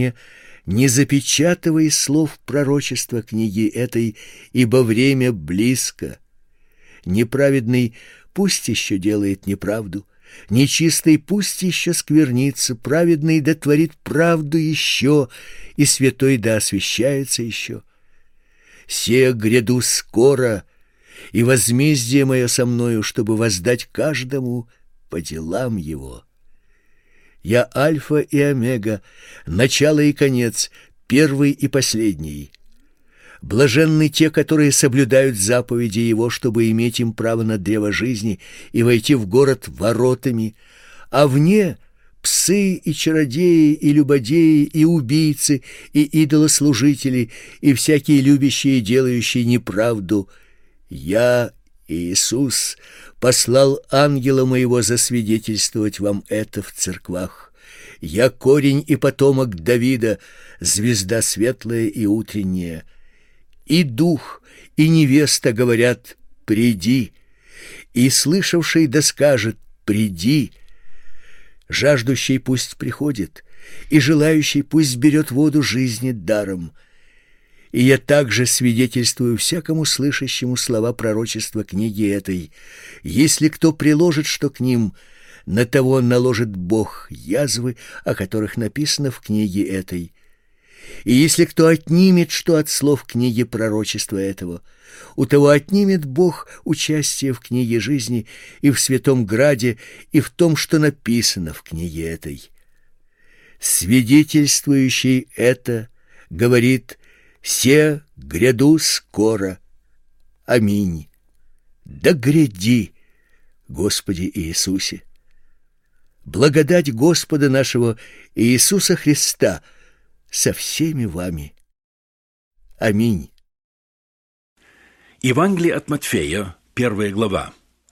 мне: не запечатывай слов пророчества книги этой, ибо время близко. Неправедный пусть еще делает неправду, нечистый пусть еще сквернится, праведный да творит правду еще, и святой да освящается еще. Се гряду скоро, и возмездие мое со мною, чтобы воздать каждому по делам его. Я Альфа и Омега, начало и конец, первый и последний. Блаженны те, которые соблюдают заповеди Его, чтобы иметь им право на древо жизни и войти в город воротами, а вне псы и чародеи, и любодеи, и убийцы, и идолослужители, и всякие любящие и делающие неправду. Я, Иисус, послал ангела моего засвидетельствовать вам это в церквах. Я корень и потомок Давида, звезда светлая и утренняя. И дух, и невеста говорят: приди, и слышавший да скажет: приди. Жаждущий пусть приходит, и желающий пусть берет воду жизни даром. И я также свидетельствую всякому слышащему слова пророчества книги этой: если кто приложит что к ним, на того наложит Бог язвы, о которых написано в книге этой. И если кто отнимет что от слов книги пророчества этого, у того отнимет Бог участие в книге жизни и в святом граде, и в том, что написано в книге этой. Свидетельствующий это говорит: «Се гряду скоро. Аминь. Да гряди, Господи Иисусе». Благодать Господа нашего Иисуса Христа со всеми вами. Аминь. Евангелие от Матфея, 1 глава.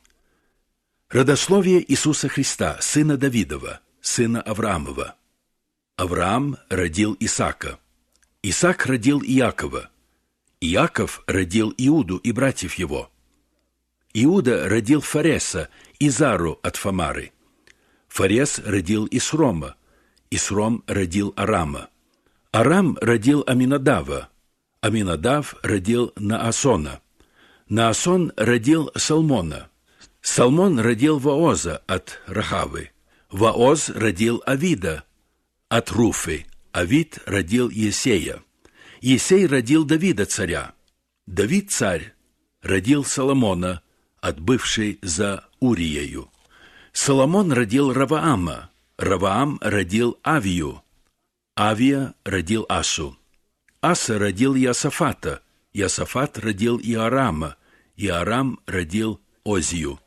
Родословие Иисуса Христа, сына Давидова, сына Авраамова. Авраам родил Исаака. Исаак родил Иакова. Иаков родил Иуду и братьев его. Иуда родил Фареса и Зару от Фамары. Фарес родил Исрома. Исром родил Арама. Арам родил Аминадава. Аминадав родил Наасона. Наасон родил Салмона. Салмон родил Вооза от Рахавы. Вооз родил Авида от Руфы. Авид родил Есея. Есей родил Давида царя. Давид царь родил Соломона, отбывший за Уриею. Соломон родил Раваама. Раваам родил Авию. Авия родил Асу. Аса родил Иосафата. Иосафат родил Иорама. Иорам родил Озию.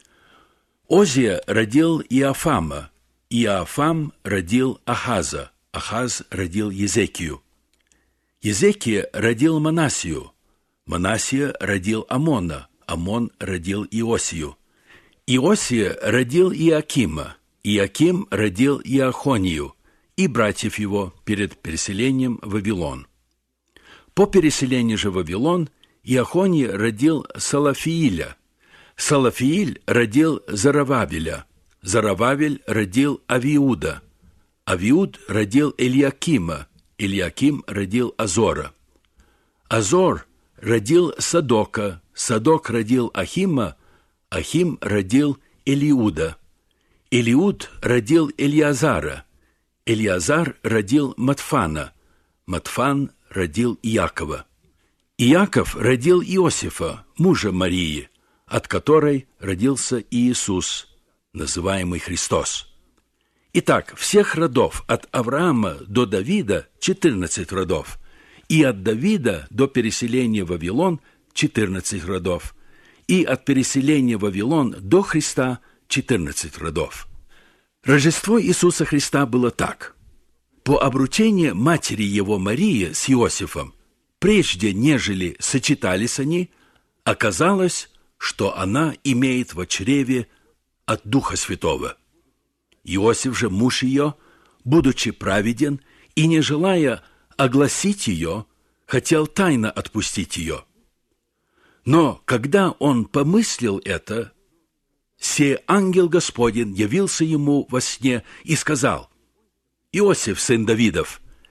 Озия родил Иофама. Иофам родил Ахаза. Ахаз родил Езекию. Езекия родил Манасию. Манасия родил Амона. Амон родил Иосию. Иосия родил Иакима. Иаким родил Иохонию и братьев его перед переселением в Вавилон. По переселению же в Вавилон Иохоний родил Салафииля. Салафииль родил Зарававеля. Зарававель родил Авиуда. Авиуд родил Элиакима. Элиаким родил Азора. Азор родил Садока. Садок родил Ахима. Ахим родил Элиуда. Элиуд родил Элиазара. Элиазар родил Матфана. Матфан родил Иакова. Иаков родил Иосифа, мужа Марии, от которой родился Иисус, называемый Христос. Итак, всех родов от Авраама до Давида 14 родов, и от Давида до переселения в Вавилон 14 родов, и от переселения в Вавилон до Христа 14 родов. Рождество Иисуса Христа было так. По обручению матери его Марии с Иосифом, прежде нежели сочетались они, оказалось, что она имеет в чреве от Духа Святого. Иосиф же, муж ее, будучи праведен и не желая огласить ее, хотел тайно отпустить ее. Но когда он помыслил это, сей ангел Господень явился ему во сне и сказал: «Иосиф, сын Давидов,